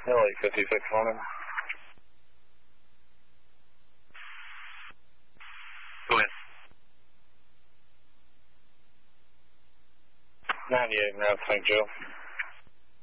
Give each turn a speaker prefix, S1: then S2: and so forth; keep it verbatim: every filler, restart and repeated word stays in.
S1: Heli fifty-six morning.
S2: Go ahead.
S1: ninety-eight North Saint Joe.